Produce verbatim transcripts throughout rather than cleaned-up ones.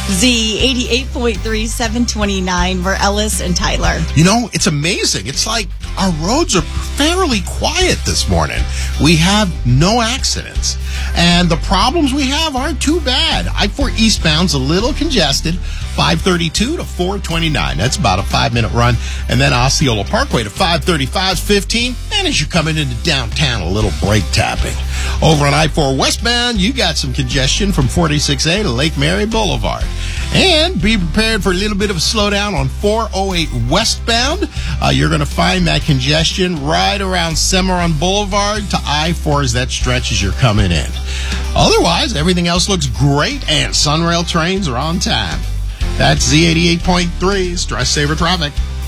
Z eighty-eight point three, seven twenty-nine for Ellis and Tyler. You know, it's amazing. It's like our roads are fairly quiet this morning. We have no accidents. And the problems we have aren't too bad. I four eastbound's a little congested, five thirty-two to four twenty-nine. That's about a five-minute run. And then Osceola Parkway to five thirty-five, fifteen. And as you're coming into downtown, a little brake tapping. Over on I four westbound, you got some congestion from forty-six A to Lake Mary Boulevard. And be prepared for a little bit of a slowdown on four oh eight westbound. Uh, you're going to find that congestion right around Cimarron Boulevard to I four as that stretch as you're coming in. Otherwise, everything else looks great, and Sunrail trains are on time. That's Z eighty-eight point three, Stress Saver Traffic.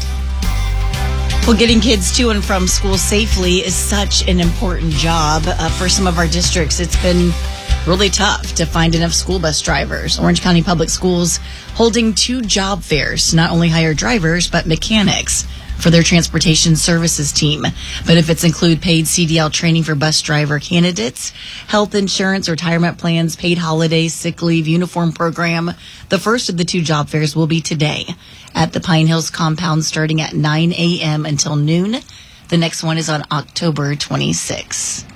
Well, getting kids to and from school safely is such an important job. Uh, for some of our districts, it's been really tough to find enough school bus drivers. Orange County Public Schools holding two job fairs to not only hire drivers, but mechanics for their transportation services team. Benefits include paid C D L training for bus driver candidates, health insurance, retirement plans, paid holidays, sick leave, uniform program. The first of the two job fairs will be today at the Pine Hills compound starting at nine a.m. until noon. The next one is on October twenty-sixth.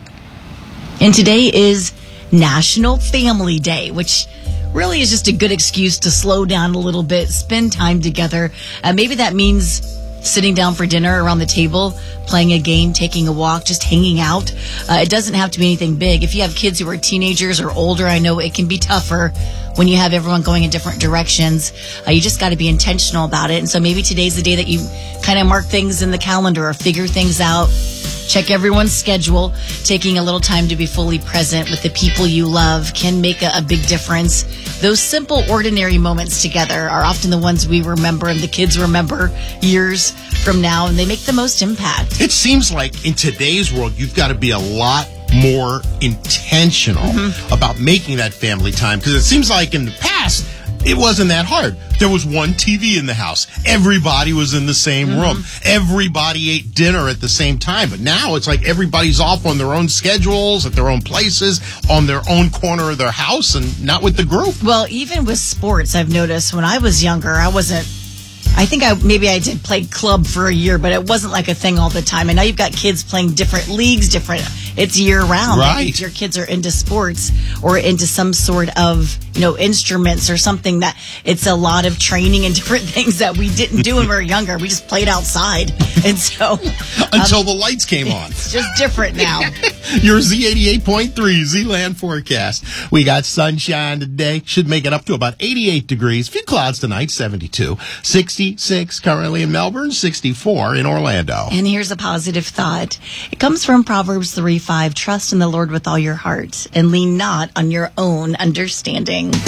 And today is National Family Day, which really is just a good excuse to slow down a little bit, spend time together. Uh, maybe that means sitting down for dinner around the table, playing a game, taking a walk, just hanging out. Uh, it doesn't have to be anything big. If you have kids who are teenagers or older, I know it can be tougher when you have everyone going in different directions. Uh, you just got to be intentional about it. And so maybe today's the day that you kind of mark things in the calendar or figure things out. Check everyone's schedule. Taking a little time to be fully present with the people you love can make a, a big difference. Those simple, ordinary moments together are often the ones we remember and the kids remember years from now, and they make the most impact. It seems like in today's world, you've got to be a lot more intentional mm-hmm. about making that family time, because it seems like in the past, it wasn't that hard. There was one T V in the house. Everybody was in the same mm-hmm. room. Everybody ate dinner at the same time. But now it's like everybody's off on their own schedules, at their own places, on their own corner of their house, and not with the group. Well, even with sports, I've noticed when I was younger, I wasn't, I think I maybe I did play club for a year, but it wasn't like a thing all the time. And now you've got kids playing different leagues, different, it's year round. Right. If your kids are into sports or into some sort of, you know, instruments or something, that it's a lot of training and different things that we didn't do when we were younger. We just played outside. And so until um, the lights came on. It's just different now. Your Z eighty-eight point three Z-Land forecast. We got sunshine today. Should make it up to about eighty-eight degrees. Few clouds tonight, seventy-two. sixty-six currently in Melbourne, sixty-four in Orlando. And here's a positive thought. It comes from Proverbs three five. Trust in the Lord with all your heart and lean not on your own understanding.